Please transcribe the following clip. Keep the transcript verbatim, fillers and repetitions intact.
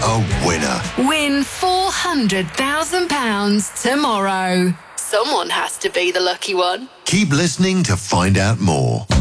A winner. Win four hundred thousand pounds tomorrow. Someone has to be the lucky one. Keep listening to find out more.